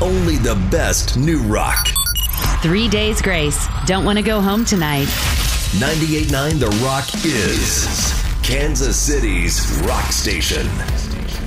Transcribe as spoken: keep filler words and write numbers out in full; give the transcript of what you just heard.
only the best new rock. Three Days Grace. Don't want to go home tonight. ninety-eight point nine The Rock is Kansas City's rock station.